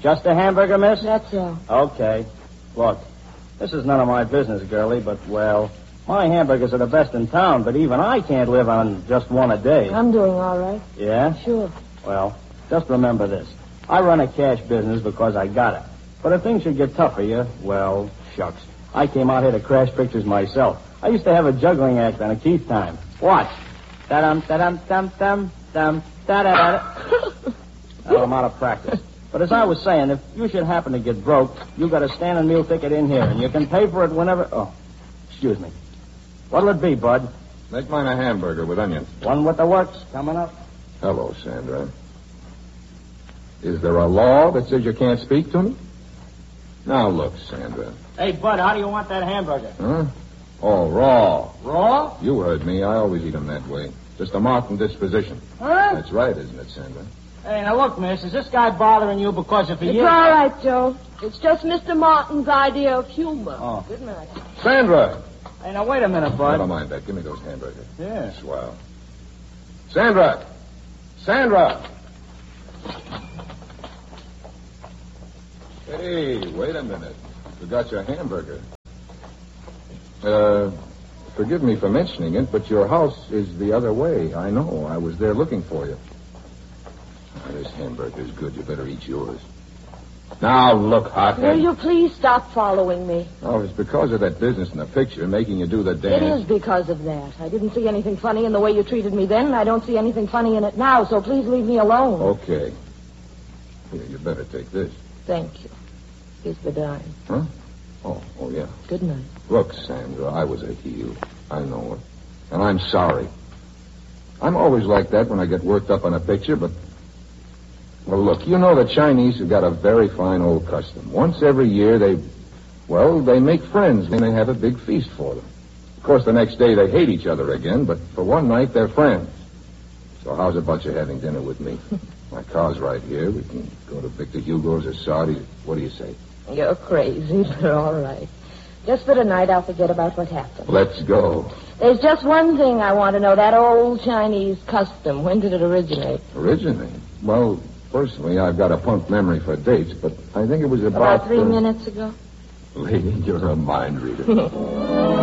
Just a hamburger, miss? That's all. Okay. Look, this is none of my business, girlie, but, well, my hamburgers are the best in town, but even I can't live on just one a day. I'm doing all right. Yeah? Sure. Well, just remember this. I run a cash business because I got it. But if things should get tough for you, well, shucks. I came out here to crash pictures myself. I used to have a juggling act on a Keith time. Watch. Da-dum, da-dum, dum, dum, dum, da-da-da-da. Well, I'm out of practice. But as I was saying, if you should happen to get broke, you got a standing meal ticket in here, and you can pay for it whenever... Oh, excuse me. What'll it be, Bud? Make mine a hamburger with onions. One with the works coming up. Hello, Sandra. Is there a law that says you can't speak to me? Now, look, Sandra. Hey, Bud, how do you want that hamburger? Huh? Oh, raw. Raw? You heard me. I always eat them that way. Just a marked disposition. Huh? That's right, isn't it, Sandra? Hey, now look, miss, is this guy bothering you because if he It's is... all right, Joe. It's just Mr. Martin's idea of humor. Oh. Good night. Sandra! Hey, now wait a minute, Bud. Never mind that. Give me those hamburgers. Yeah. Swell. Sandra! Sandra! Hey, wait a minute. Forgot your hamburger. Forgive me for mentioning it, but your house is the other way. I know. I was there looking for you. Oh, this hamburger's good. You better eat yours. Now, look, hothead. Will you please stop following me? Oh, it's because of that business in the picture, making you do the dance. It is because of that. I didn't see anything funny in the way you treated me then, and I don't see anything funny in it now, so please leave me alone. Okay. Here, you better take this. Thank you. Here's the dime. Huh? Oh, yeah. Good night. Look, Sandra, I was a heel. I know it. And I'm sorry. I'm always like that when I get worked up on a picture, but... Well, look, you know the Chinese have got a very fine old custom. Once every year, they make friends when they have a big feast for them. Of course, the next day they hate each other again, but for one night they're friends. So how's about you having dinner with me? My car's right here. We can go to Victor Hugo's or Sardi's. What do you say? You're crazy, but all right. Just for tonight, I'll forget about what happened. Let's go. There's just one thing I want to know. That old Chinese custom. When did it originate? Originate? Well, personally, I've got a punk memory for dates, but I think it was About 3 minutes ago? Lady, you're a mind reader.